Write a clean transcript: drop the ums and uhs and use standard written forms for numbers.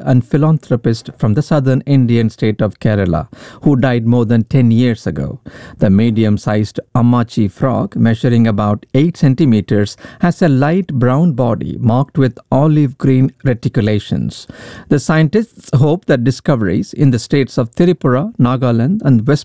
and philanthropist from the southern Indian state of Kerala, who died more than 10 years ago. The medium-sized Amachi frog, measuring about 8 centimeters, has a light brown body marked with olive green reticulations. The scientists hope that discoveries in the states of Tripura, Nagaland, and West